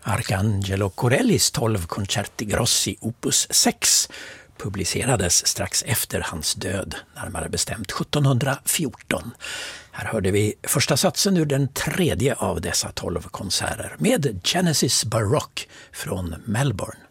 Arcangelo Corellis 12 Concerti Grossi opus 6 publicerades strax efter hans död, närmare bestämt 1714. Här hörde vi första satsen ur den tredje av dessa 12 konserter med Genesis Baroque från Melbourne.